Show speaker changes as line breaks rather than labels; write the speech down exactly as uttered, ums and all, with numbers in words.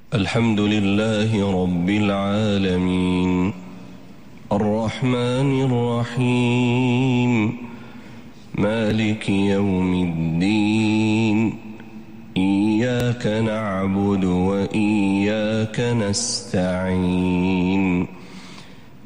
الحمد لله رب العالمين الرحمن الرحيم مالك يوم الدين إياك نعبد وإياك نستعين